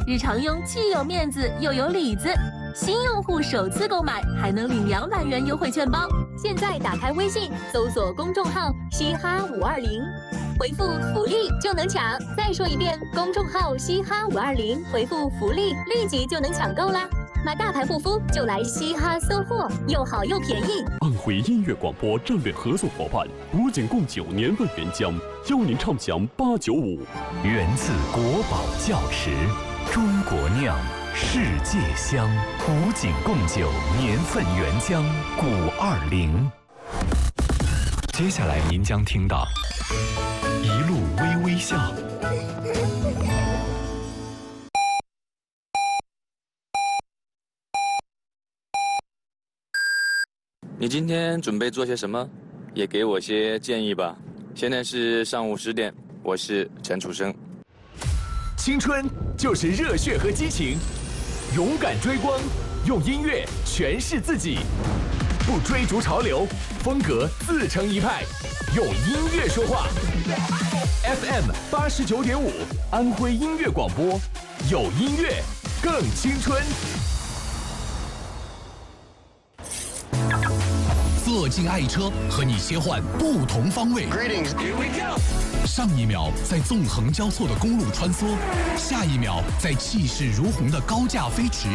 日常用既有面子又有里子。新用户首次购买还能领200元优惠券包。 现在打开微信，搜索公众号“嘻哈520”，回复“福利”就能抢。再说一遍，公众号“嘻哈520”，回复“福利”，立即就能抢购啦！买大牌护肤就来嘻哈搜货，又好又便宜。 安徽音乐广播战略合作伙伴古井贡酒年份原浆，邀您畅享895。 源自国宝窖池，中国酿，世界香。古井贡酒年份原浆520。接下来您将听到一路微微笑。 你今天准备做些什么？也给我些建议吧。现在是上午10点，我是陈楚生。 青春就是热血和激情，勇敢追光，用音乐诠释自己，不追逐潮流，风格自成一派，用音乐说话。FM 89.5，安徽音乐广播，有音乐更青春。 坐进爱车，和你切换不同方位。上一秒在纵横交错的公路穿梭，下一秒在气势如虹的高架飞驰。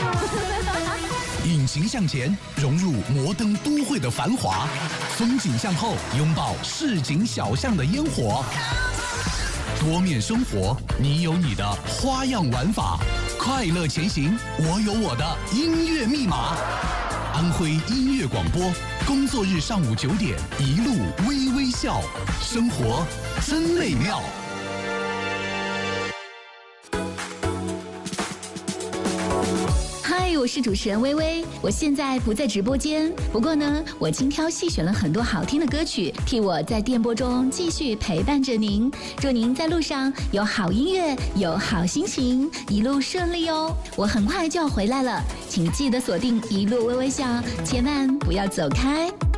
引擎向前，融入摩登都会的繁华；风景向后，拥抱市井小巷的烟火。多面生活，你有你的花样玩法。快乐前行，我有我的音乐密码。安徽音乐广播，工作日上午9点，一路微微笑，生活真美妙。 嗨，我是主持人微微，我现在不在直播间，不过呢，我精挑细选了很多好听的歌曲，替我在电波中继续陪伴着您。祝您在路上有好音乐，有好心情，一路顺利哦！我很快就要回来了，请记得锁定一路微微笑，千万不要走开。